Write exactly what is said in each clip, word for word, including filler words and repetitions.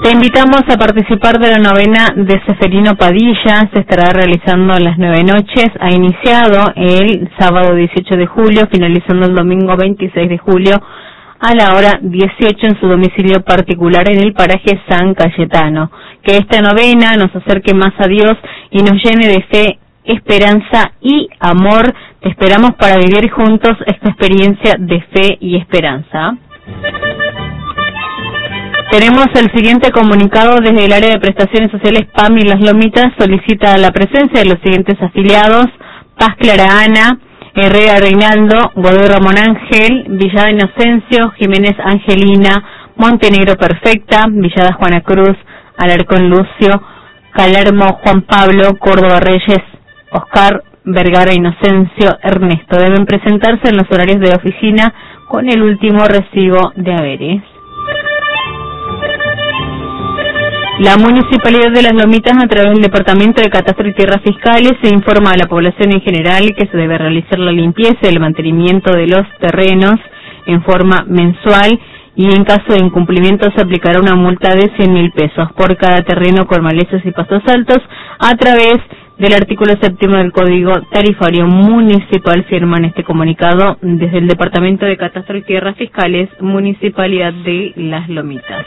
Te invitamos a participar de la novena de Seferino Padilla. Se estará realizando en las nueve noches. Ha iniciado el sábado dieciocho de julio, finalizando el domingo veintiséis de julio a la hora dieciocho en su domicilio particular en el paraje San Cayetano. Que esta novena nos acerque más a Dios y nos llene de fe, esperanza y amor. Te esperamos para vivir juntos esta experiencia de fe y esperanza. Tenemos el siguiente comunicado desde el área de prestaciones sociales P A M y Las Lomitas. Solicita la presencia de los siguientes afiliados: Paz Clara Ana, Herrera Reinaldo, Godoy Ramón Ángel, Villada Inocencio, Jiménez Angelina, Montenegro Perfecta, Villada Juana Cruz, Alarcón Lucio, Calermo Juan Pablo, Córdoba Reyes, Oscar, Vergara Inocencio, Ernesto. Deben presentarse en los horarios de oficina con el último recibo de haberes. La Municipalidad de Las Lomitas, a través del Departamento de Catastro y Tierras Fiscales, se informa a la población en general que se debe realizar la limpieza y el mantenimiento de los terrenos en forma mensual, y en caso de incumplimiento se aplicará una multa de cien mil pesos por cada terreno con malezas y pastos altos, a través del artículo séptimo del Código Tarifario Municipal. Firman este comunicado desde el Departamento de Catastro y Tierras Fiscales, Municipalidad de Las Lomitas.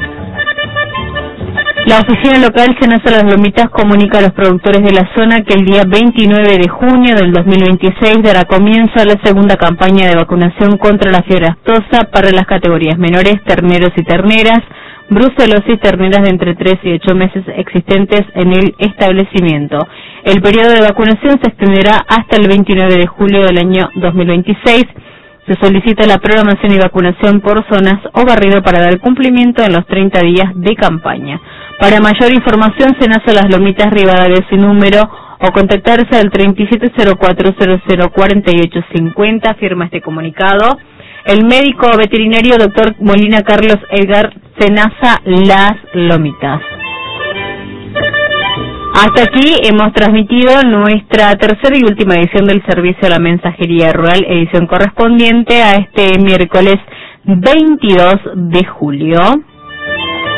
La oficina local Senasa Las Lomitas comunica a los productores de la zona que el día veintinueve de junio del dos mil veintiséis dará comienzo a la segunda campaña de vacunación contra la fiebre aftosa para las categorías menores, terneros y terneras, brucelosis, terneras de entre tres y ocho meses existentes en el establecimiento. El periodo de vacunación se extenderá hasta el veintinueve de julio del año dos mil veintiséis. Se solicita la programación y vacunación por zonas o barrido para dar cumplimiento en los treinta días de campaña. Para mayor información, Senasa Las Lomitas, Rivadavia sin número, o contactarse al treinta y siete cero cuatro cero cero cuarenta y ocho cincuenta. Firma este comunicado el médico veterinario doctor Molina Carlos Edgar, Senasa Las Lomitas. Hasta aquí hemos transmitido nuestra tercera y última edición del Servicio a la Mensajería Rural, edición correspondiente a este miércoles veintidós de julio.